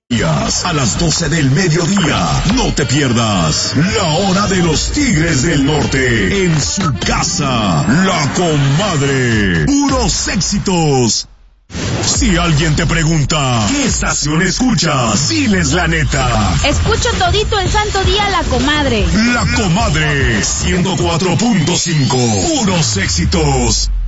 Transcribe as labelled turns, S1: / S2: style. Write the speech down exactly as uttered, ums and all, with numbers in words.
S1: A las doce del mediodía, no te pierdas La Hora de los Tigres del Norte en su casa, La Comadre. Puros éxitos. Si alguien te pregunta, ¿qué estación escuchas? Diles la neta.
S2: Escucho todito el santo día La Comadre.
S1: La Comadre, ciento cuatro punto cinco. Puros éxitos.